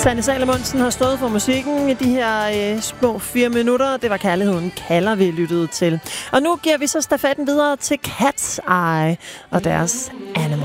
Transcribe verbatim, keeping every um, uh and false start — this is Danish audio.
Sanne Salomonsen har stået for musikken i de her øh, små fire minutter. Det var Kærligheden kalder, vi lyttede til. Og nu giver vi så stafetten videre til Cat's Eye og deres